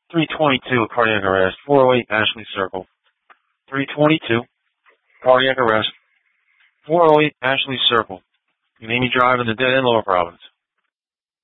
322, cardiac arrest. 408 Ashley Circle. 322, cardiac arrest. 408 Ashley Circle. You made me drive in the dead end, Lower Providence.